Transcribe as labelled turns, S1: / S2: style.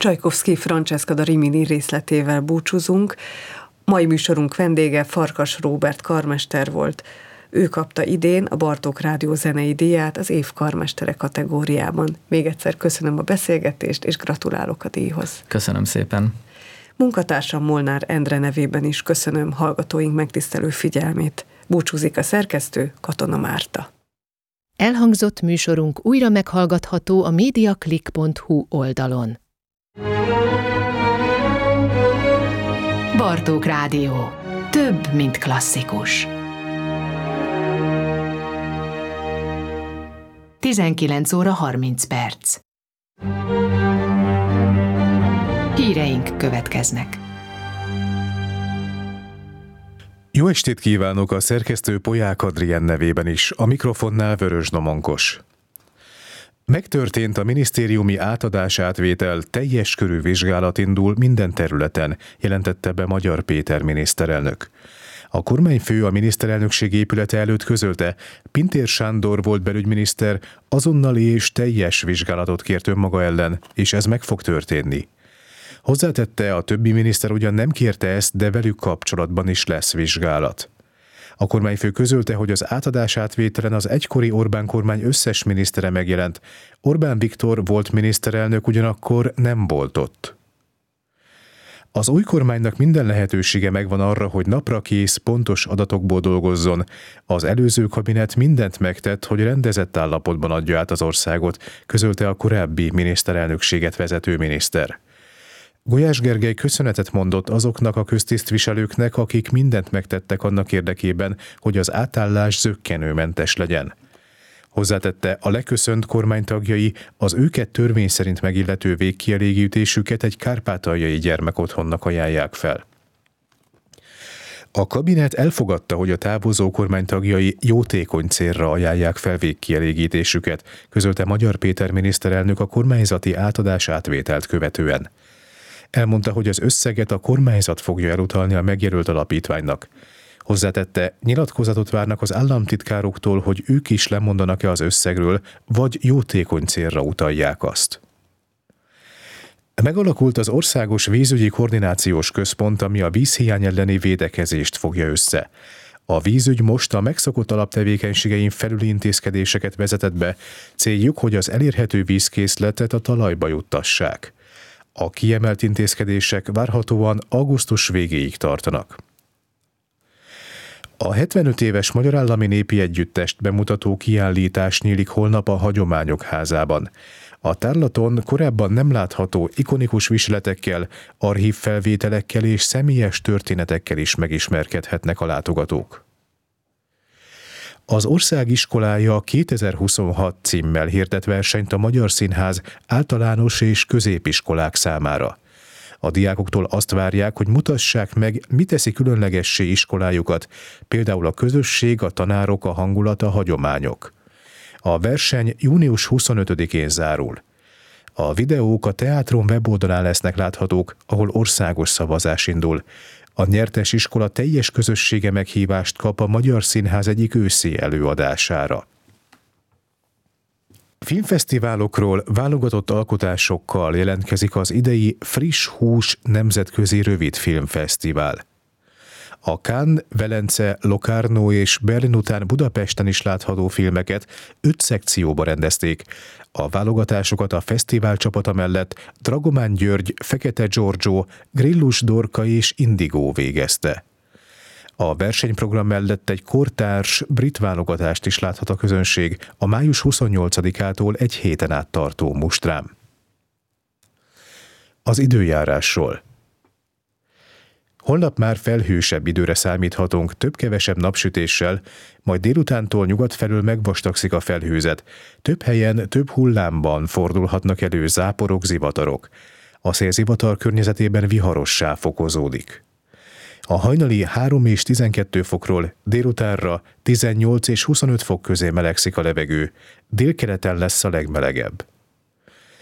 S1: Csajkovszky Francesca da Rimini részletével búcsúzunk. Mai műsorunk vendége Farkas Róbert karmester volt. Ő kapta idén a Bartók Rádió zenei díját az év karmestere kategóriában. Még egyszer köszönöm a beszélgetést, és gratulálok a díjhoz.
S2: Köszönöm szépen.
S1: Munkatársam Molnár Endre nevében is köszönöm hallgatóink megtisztelő figyelmét. Búcsúzik a szerkesztő, Katona Márta.
S3: Elhangzott műsorunk újra meghallgatható a mediaclick.hu oldalon. Bartók Rádió. Több, mint klasszikus. 19 óra 30 perc. Híreink következnek.
S4: Jó estét kívánok a szerkesztő Polyák Adrien nevében is, a mikrofonnál Vörös Domonkos. Megtörtént a minisztériumi átadás-átvétel, teljes körű vizsgálat indul minden területen, jelentette be Magyar Péter miniszterelnök. A kormányfő a miniszterelnökség épülete előtt közölte, Pintér Sándor volt belügyminiszter, azonnali és teljes vizsgálatot kért önmaga ellen, és ez meg fog történni. Hozzátette, a többi miniszter ugyan nem kérte ezt, de velük kapcsolatban is lesz vizsgálat. A kormányfő közölte, hogy az átadás-átvételen az egykori Orbán kormány összes minisztere megjelent. Orbán Viktor volt miniszterelnök, ugyanakkor nem volt ott. Az új kormánynak minden lehetősége megvan arra, hogy naprakész, pontos adatokból dolgozzon. Az előző kabinet mindent megtett, hogy rendezett állapotban adja át az országot, közölte a korábbi miniszterelnökséget vezető miniszter. Gulyás Gergely köszönetet mondott azoknak a köztisztviselőknek, akik mindent megtettek annak érdekében, hogy az átállás zökkenőmentes legyen. Hozzátette, a leköszönt kormánytagjai az őket törvény szerint megillető végkielégítésüket egy kárpátaljai gyermekotthonnak ajánlják fel. A kabinet elfogadta, hogy a távozó kormánytagjai jótékony célra ajánlják fel végkielégítésüket, közölte Magyar Péter miniszterelnök a kormányzati átadás-átvételt követően. Elmondta, hogy az összeget a kormányzat fogja elutalni a megjelölt alapítványnak. Hozzátette, nyilatkozatot várnak az államtitkároktól, hogy ők is lemondanak-e az összegről, vagy jótékony célra utalják azt. Megalakult az Országos Vízügyi Koordinációs Központ, ami a vízhiány elleni védekezést fogja össze. A vízügy most a megszokott alaptevékenységein felüli intézkedéseket vezetett be, céljuk, hogy az elérhető vízkészletet a talajba juttassák. A kiemelt intézkedések várhatóan augusztus végéig tartanak. A 75 éves Magyar Állami Népi Együttest bemutató kiállítás nyílik holnap a Hagyományok Házában. A tárlaton korábban nem látható ikonikus viseletekkel, archívfelvételekkel és személyes történetekkel is megismerkedhetnek a látogatók. Az Ország Iskolája 2026 címmel hirdet versenyt a Magyar Színház általános és középiskolák számára. A diákoktól azt várják, hogy mutassák meg, mi teszi különlegessé iskolájukat, például a közösség, a tanárok, a hangulat, a hagyományok. A verseny június 25-én zárul. A videók a teátrum weboldalán lesznek láthatók, ahol országos szavazás indul. A nyertes iskola teljes közössége meghívást kap a Magyar Színház egyik őszi előadására. Filmfesztiválokról, válogatott alkotásokkal jelentkezik az idei Friss Hús nemzetközi rövidfilmfesztivál. A Cannes, Velence, Locarno és Berlin után Budapesten is látható filmeket 5 szekcióba rendezték. A válogatásokat a fesztivál csapata mellett Dragomán György, Fekete Giorgio, Grillus Dorka és Indigo végezte. A versenyprogram mellett egy kortárs brit válogatást is láthat a közönség a május 28-ától egy héten át tartó mustrán. Az időjárásról. Holnap már felhősebb időre számíthatunk, több-kevesebb napsütéssel, majd délutántól nyugat felől megvastagszik a felhőzet. Több helyen, több hullámban fordulhatnak elő záporok, zivatarok. A szélzivatar környezetében viharossá fokozódik. A hajnali 3 és 12 fokról délutánra 18 és 25 fok közé melegszik a levegő, délkeleten lesz a legmelegebb.